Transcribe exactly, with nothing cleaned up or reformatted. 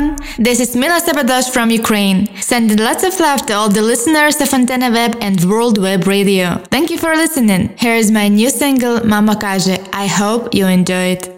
everyone. This is Mila Sabadosh from Ukraine, sending lots of love to all the listeners of Antenna Web and World Web Radio. Thank you for listening. Here is my new single, Mama Każe. I hope you enjoy it.